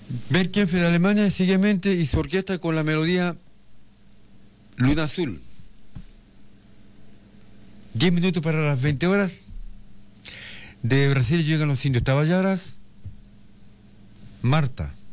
Berkenfer, Alemania, seguidamente, y su orquesta con la melodía Luna Azul. 10 minutos para las 20 horas. De Brasil llegan los indios Tabayaras. Marta.